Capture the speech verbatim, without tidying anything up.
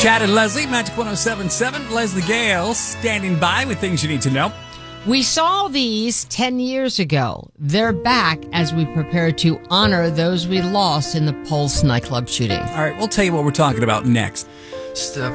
Chad and Leslie, Magic one oh seven point seven. Leslie Gale standing by with things you need to know. We saw these ten years ago. They're back as we prepare to honor those we lost in the Pulse nightclub shooting. All right, we'll tell you what we're talking about next. Step